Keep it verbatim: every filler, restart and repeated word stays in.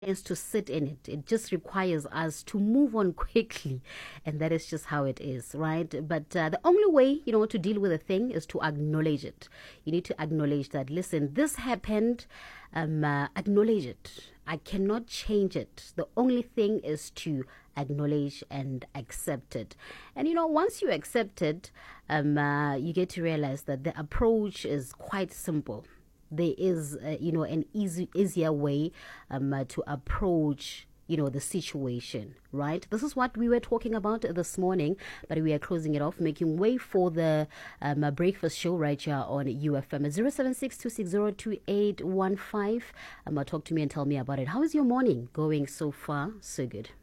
is to sit in it. It just requires us to move on quickly, and that is just how it is, right? But uh, the only way, you know, to deal with a thing is to acknowledge it. You need to acknowledge that, listen, this happened, um, uh, acknowledge it. I cannot change it. The only thing is to acknowledge and accept it. And, you know, once you accept it, um, uh, you get to realize that the approach is quite simple. There is, uh, you know, an easy, easier way um, uh, to approach, you know, the situation, right? This is what we were talking about this morning, but we are closing it off, making way for the um, uh, breakfast show right here on U F M. zero seven six two six zero two eight one five. Um, uh, talk to me and tell me about it. How is your morning going so far? So good.